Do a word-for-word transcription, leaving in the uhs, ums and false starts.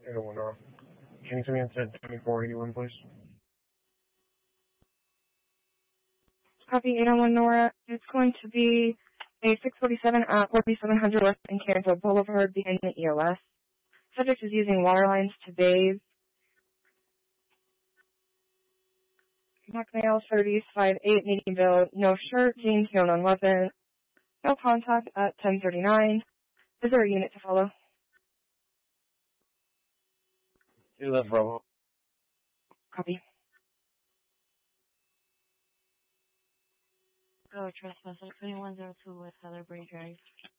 eight oh one Nora. Can you send me into twenty-four eighty-one, please? Copy eight oh one Nora. It's going to be a six forty-seven at forty-seven hundred West in Canfield Boulevard behind the E O S. Subject is using water lines to bathe. Knock mail, thirties, five eight, Meetingville. No shirt, jeans, no non-weapon. No contact at ten thirty-nine. Is there a unit to follow? eleven Bravo. Copy. Go trespasser twenty-one oh two West Heatherbury Drive.